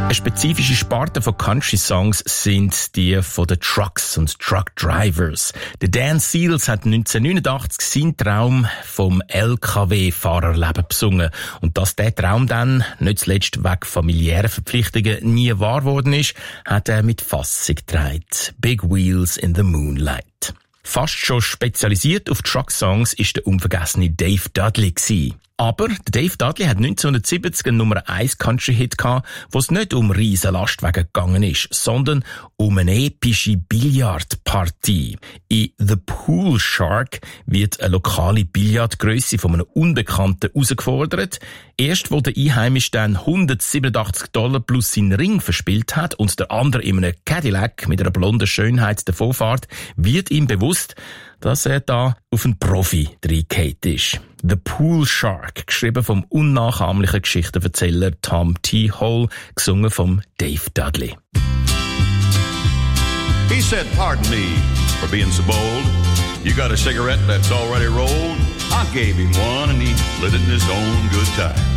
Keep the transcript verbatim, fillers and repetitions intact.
Eine spezifische Sparte von Country-Songs sind die von den Trucks und Truck-Drivers. Der Dan Seals hat neunzehnhundertneunundachtzig seinen Traum vom L K W-Fahrerleben besungen. Und dass der Traum dann, nicht zuletzt wegen familiären Verpflichtungen, nie wahr geworden ist, hat er mit Fassung getragen. Big Wheels in the Moonlight. Fast schon spezialisiert auf Truck-Songs ist der unvergessene Dave Dudley gewesen. Aber Dave Dudley hat neunzehnhundertsiebzig einen Nummer eins Country-Hit gehabt, wo es nicht um riesen Lastwagen gegangen ist, sondern um eine epische Billardpartie. In The Pool Shark wird eine lokale Billardgrösse von einem Unbekannten herausgefordert. Erst wo der Einheimische dann hundertsiebenundachtzig Dollar plus seinen Ring verspielt hat und der andere in einem Cadillac mit einer blonden Schönheit davonfährt, wird ihm bewusst, dass er da auf einen Profi reingefallen ist. The Pool Shark, geschrieben vom unnachahmlichen Geschichtenerzähler Tom T. Hall, gesungen vom Dave Dudley. He said, "Pardon me for being so bold. You got a cigarette that's already rolled?" I gave him one and he lit it in his own good time.